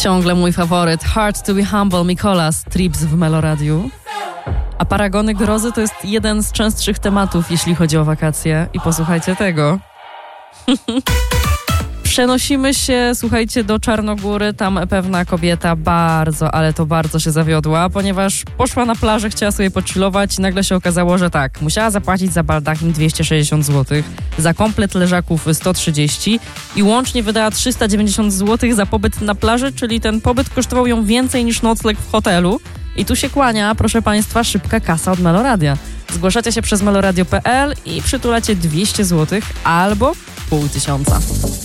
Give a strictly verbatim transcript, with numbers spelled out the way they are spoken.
Ciągle mój faworyt Hard to be Humble, Mikolas, Trips w Meloradiu. A paragony grozy to jest jeden z częstszych tematów, jeśli chodzi o wakacje. I posłuchajcie tego. Przenosimy się, słuchajcie, do Czarnogóry. Tam pewna kobieta bardzo, ale to bardzo się zawiodła, ponieważ poszła na plażę, chciała sobie pochillować i nagle się okazało, że tak, musiała zapłacić za baldachim dwieście sześćdziesiąt złotych, za komplet leżaków sto trzydzieści i łącznie wydała trzysta dziewięćdziesiąt złotych za pobyt na plaży, czyli ten pobyt kosztował ją więcej niż nocleg w hotelu. I tu się kłania, proszę Państwa, szybka kasa od Meloradia. Zgłaszacie się przez meloradio kropka pe el i przytulacie dwieście złotych albo pół tysiąca.